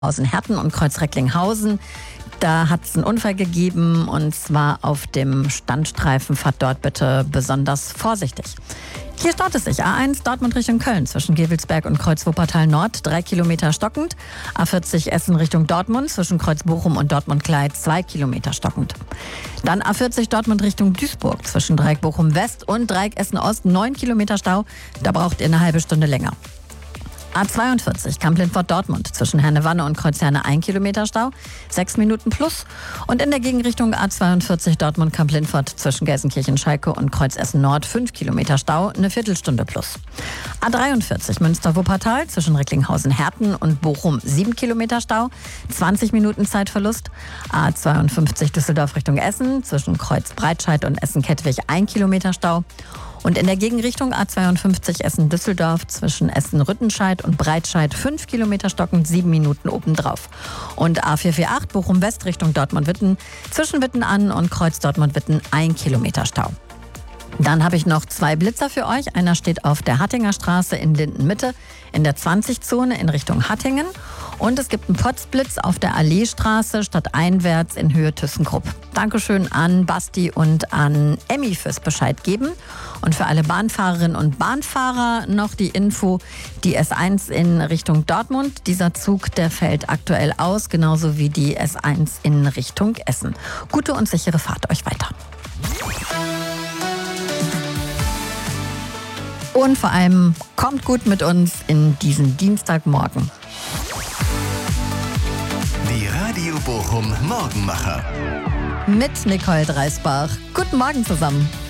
Herten und Kreuz Recklinghausen. Da hat es einen Unfall gegeben und zwar auf dem Standstreifen. Fahrt dort bitte besonders vorsichtig. Hier staut es sich. A1 Dortmund Richtung Köln zwischen Gevelsberg und Kreuz Wuppertal Nord 3 Kilometer stockend. A40 Essen Richtung Dortmund zwischen Kreuz Bochum und Dortmund Kleid 2 Kilometer stockend. Dann A40 Dortmund Richtung Duisburg zwischen Dreieck Bochum West und Dreieck Essen Ost 9 Kilometer Stau. Da braucht ihr eine halbe Stunde länger. A42 Kamp-Lindfort Dortmund zwischen Herne-Wanne und Kreuz Herne 1 Kilometer Stau, 6 Minuten plus. Und in der Gegenrichtung A42 Dortmund Kamp-Lindfort zwischen Gelsenkirchen-Schalke und Kreuz Essen Nord 5 Kilometer Stau, eine Viertelstunde plus. A43 Münster-Wuppertal zwischen Recklinghausen-Herten und Bochum 7 Kilometer Stau, 20 Minuten Zeitverlust. A52 Düsseldorf Richtung Essen zwischen Kreuz Breitscheid und Essen-Kettwig 1 Kilometer Stau. Und in der Gegenrichtung A52 Essen-Düsseldorf zwischen Essen-Rüttenscheid und Breitscheid 5 Kilometer stockend, 7 Minuten obendrauf. Und A448 Bochum-West Richtung Dortmund-Witten zwischen Witten-Annen und Kreuz Dortmund-Witten 1 Kilometer Stau. Dann habe ich noch 2 Blitzer für euch. Einer steht auf der Hattinger Straße in Linden-Mitte in der 20-Zone in Richtung Hattingen. Und es gibt einen Potzblitz auf der Alleestraße stadteinwärts in Höhe ThyssenKrupp. Dankeschön an Basti und an Emmy fürs Bescheid geben. Und für alle Bahnfahrerinnen und Bahnfahrer noch die Info, die S1 in Richtung Dortmund. Dieser Zug, der fällt aktuell aus, genauso wie die S1 in Richtung Essen. Gute und sichere Fahrt euch weiter. Und vor allem kommt gut mit uns in diesen Dienstagmorgen. Die Radio Bochum Morgenmacher. Mit Nicole Dreisbach. Guten Morgen zusammen.